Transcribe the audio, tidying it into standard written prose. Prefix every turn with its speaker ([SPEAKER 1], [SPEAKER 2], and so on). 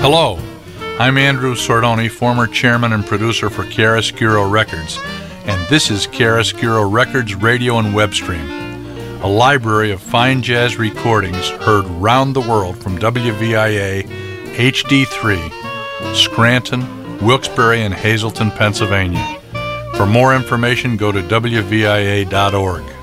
[SPEAKER 1] Hello, I'm Andrew Sordoni, former chairman and producer for Chiaroscuro Records, and this is Chiaroscuro Records Radio and Web Stream, a library of fine jazz recordings heard round the world from WVIA HD3, Scranton, Wilkes-Barre, and Hazleton, Pennsylvania. For more information, go to WVIA.org.